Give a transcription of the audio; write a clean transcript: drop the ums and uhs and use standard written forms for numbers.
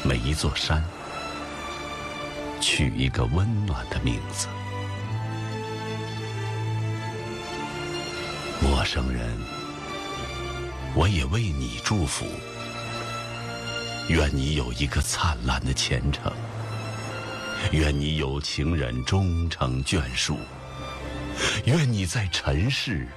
每一座山取一个温暖的名字。陌生人，我也为你祝福，愿你有一个灿烂的前程，愿你有情人终成眷属，愿你在尘世